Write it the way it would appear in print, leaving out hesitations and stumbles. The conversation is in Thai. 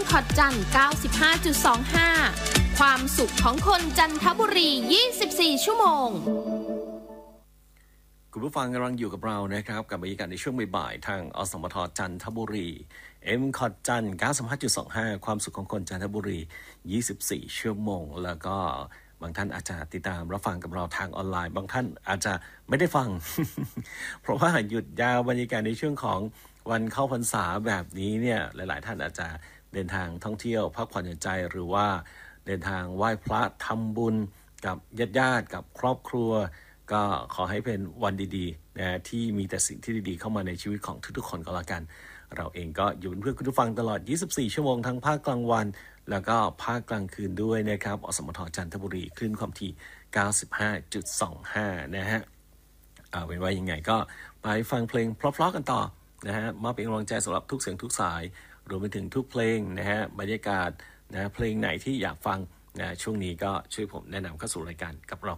MCOT จันทร์ 95.25 ความสุขของคนจันทบุรี 24 ชั่วโมงคุณผู้ฟังกำลังอยู่กับเรานะครับกับบรรยากาศในช่วงบ่ายๆทางอสมทจันทบุรี MCOT จันทร์ 95.25 ความสุขของคนจันทบุรี 24 ชั่วโมงแล้วก็บางท่านอาจจะติดตามรับฟังกับเราทางออนไลน์บางท่านอาจจะไม่ได้ฟัง เพราะว่าหยุดยาวบรรยากาศในช่วงของวันเข้าพรรษาแบบนี้เนี่ยหลายๆท่านอาจจะเดินทางท่องเที่ยวพักผ่อนหย่อนใจหรือว่าเดินทางไหว้พระทำบุญกับญาติๆกับครอบครัวก็ขอให้เป็นวันดีๆนะที่มีแต่สิ่งที่ดีๆเข้ามาในชีวิตของทุกๆคนก็แล้วกันเราเองก็อยู่เป็นเพื่อนคุณผู้ฟังตลอด24ชั่วโมงทั้งภาคกลางวันแล้วก็ภาคกลางคืนด้วยนะครับอสมทจันทบุรีคลื่นความถี่ 95.25 นะฮะเป็นว่ายังไงก็ไปฟังเพลงเพราะๆกันต่อนะฮะมาเป็นกำลังใจสำหรับทุกเสียงทุกสายรวมไปถึงทุกเพลงนะฮะบรรยากาศนะเพลงไหนที่อยากฟังนะช่วงนี้ก็ช่วยผมแนะนำเข้าสู่รายการกับเรา